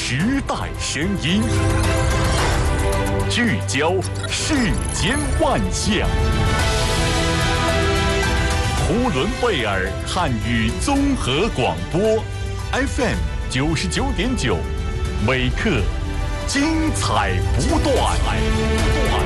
时代声音，聚焦世间万象。呼伦贝尔汉语综合广播 FM 99.9，每刻精彩不断。